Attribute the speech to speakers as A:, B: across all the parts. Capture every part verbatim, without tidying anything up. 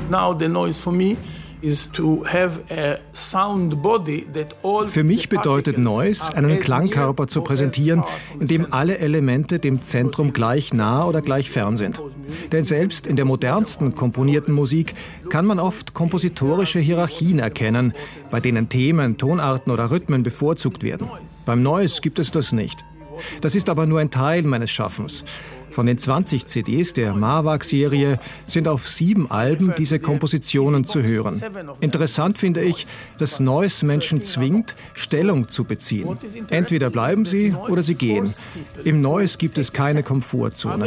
A: Now the noise for me is to have a sound body that all.
B: Für mich bedeutet Noise, einen Klangkörper zu präsentieren, in dem alle Elemente dem Zentrum gleich nah oder gleich fern sind. Denn selbst in der modernsten komponierten Musik kann man oft kompositorische Hierarchien erkennen, bei denen Themen, Tonarten oder Rhythmen bevorzugt werden. Beim Noise gibt es das nicht. Das ist aber nur ein Teil meines Schaffens. Von den zwanzig C Ds der Mawag-Serie sind auf sieben Alben diese Kompositionen zu hören. Interessant finde ich, dass Noise Menschen zwingt, Stellung zu beziehen. Entweder bleiben sie oder sie gehen. Im Noise gibt es keine Komfortzone.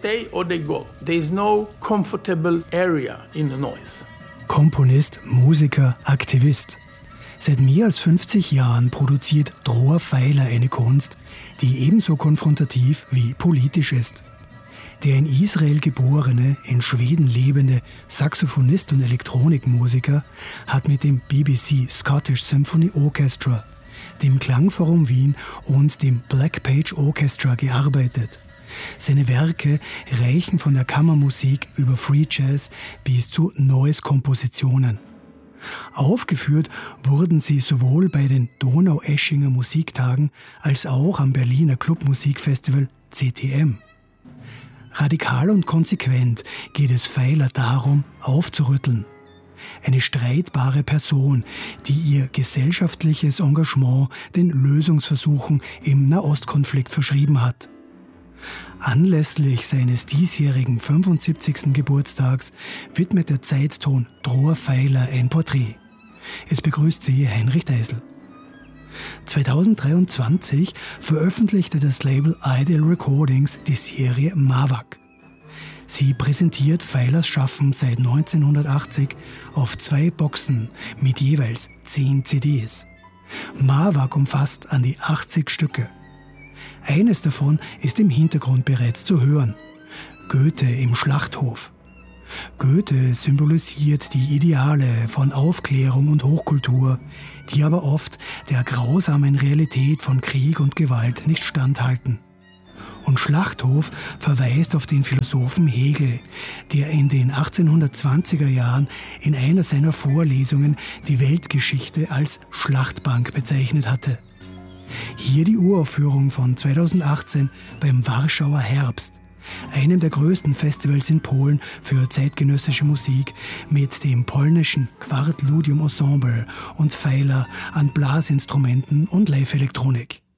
C: Komponist, Musiker, Aktivist. Seit mehr als fünfzig Jahren produziert Dror Feiler eine Kunst, die ebenso konfrontativ wie politisch ist. Der in Israel geborene, in Schweden lebende Saxophonist und Elektronikmusiker hat mit dem B B C Scottish Symphony Orchestra, dem Klangforum Wien und dem Black Page Orchestra gearbeitet. Seine Werke reichen von der Kammermusik über Free Jazz bis zu Noise-Kompositionen. Aufgeführt wurden sie sowohl bei den Donaueschinger Musiktagen als auch am Berliner Clubmusikfestival C T M. Radikal und konsequent geht es Feiler darum, aufzurütteln. Eine streitbare Person, die ihr gesellschaftliches Engagement den Lösungsversuchen im Nahostkonflikt verschrieben hat. Anlässlich seines diesjährigen fünfundsiebzigsten Geburtstags widmet der Zeitton Dror Feiler ein Porträt. Es begrüßt sie Heinrich Deisel. zweitausenddreiundzwanzig veröffentlichte das Label Ideal Recordings die Serie Mawag. Sie präsentiert Feilers Schaffen seit neunzehnhundertachtzig auf zwei Boxen mit jeweils zehn C Ds. Mawag umfasst an die achtzig Stücke. Eines davon ist im Hintergrund bereits zu hören: Goethe im Schlachthof. Goethe symbolisiert die Ideale von Aufklärung und Hochkultur, die aber oft der grausamen Realität von Krieg und Gewalt nicht standhalten. Und Schlachthof verweist auf den Philosophen Hegel, der in den achtzehnhundertzwanziger Jahren in einer seiner Vorlesungen die Weltgeschichte als Schlachtbank bezeichnet hatte. Hier die Uraufführung von zweitausendachtzehn beim Warschauer Herbst, einem der größten Festivals in Polen für zeitgenössische Musik, mit dem polnischen Quart Ludium Ensemble und Feiler an Blasinstrumenten und Live-Elektronik.